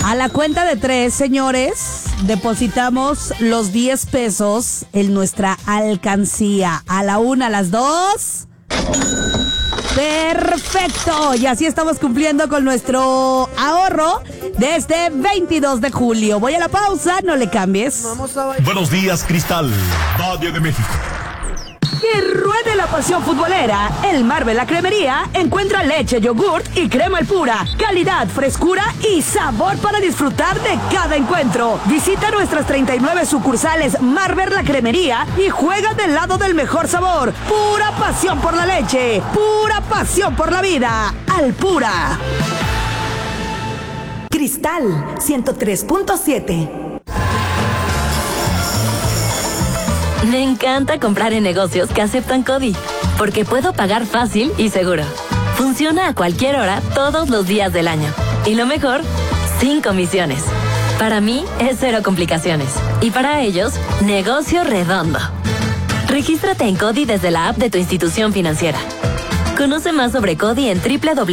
A la cuenta de 3, señores, depositamos los 10 pesos en nuestra alcancía. A la 1, a las 2. ¡Perfecto! Y así estamos cumpliendo con nuestro ahorro de este 22 de julio. Voy a la pausa, no le cambies. Buenos días, Cristal, Valle de México. Que ruede la pasión futbolera. El Marvel La Cremería encuentra leche, yogurt y crema Alpura. Calidad, frescura y sabor para disfrutar de cada encuentro. Visita nuestras 39 sucursales Marvel La Cremería y juega del lado del mejor sabor. Pura pasión por la leche. Pura pasión por la vida. Alpura. Cristal 103.7. Me encanta comprar en negocios que aceptan CODI, porque puedo pagar fácil y seguro. Funciona a cualquier hora, todos los días del año. Y lo mejor, sin comisiones. Para mí, es cero complicaciones. Y para ellos, negocio redondo. Regístrate en CODI desde la app de tu institución financiera. Conoce más sobre CODI en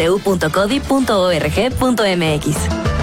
www.codi.org.mx.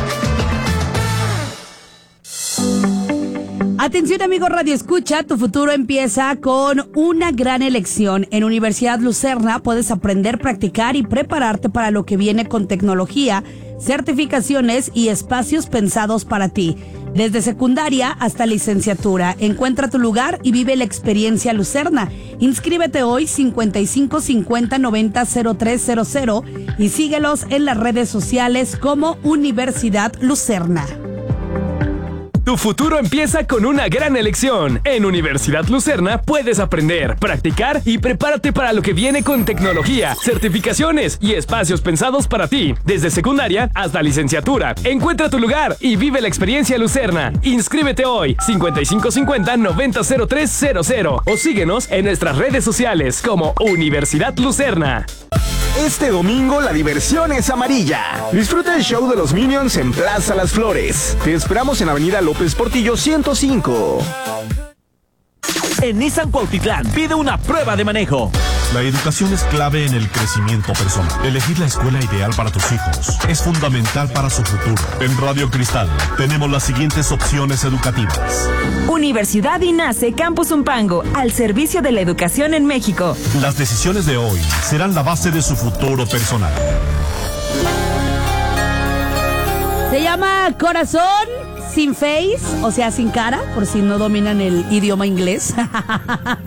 Atención, amigos Radio Escucha, tu futuro empieza con una gran elección. En Universidad Lucerna puedes aprender, practicar y prepararte para lo que viene con tecnología, certificaciones y espacios pensados para ti. Desde secundaria hasta licenciatura, encuentra tu lugar y vive la experiencia Lucerna. Inscríbete hoy 55 50 90 0300 y síguelos en las redes sociales como Universidad Lucerna. Tu futuro empieza con una gran elección. En Universidad Lucerna puedes aprender, practicar y prepárate para lo que viene con tecnología, certificaciones y espacios pensados para ti. Desde secundaria hasta licenciatura. Encuentra tu lugar y vive la experiencia Lucerna. Inscríbete hoy 5550-900300 o síguenos en nuestras redes sociales como Universidad Lucerna. Este domingo la diversión es amarilla. Disfruta el show de los Minions en Plaza Las Flores. Te esperamos en Avenida López Portillo 105. En Nissan Cuautitlán pide una prueba de manejo. La educación es clave en el crecimiento personal. Elegir la escuela ideal para tus hijos es fundamental para su futuro. En Radio Cristal tenemos las siguientes opciones educativas. Universidad INACE Campus Umpango, al servicio de la educación en México. Las decisiones de hoy serán la base de su futuro personal. Se llama Corazón Sin Face, o sea, sin cara, por si no dominan el idioma inglés.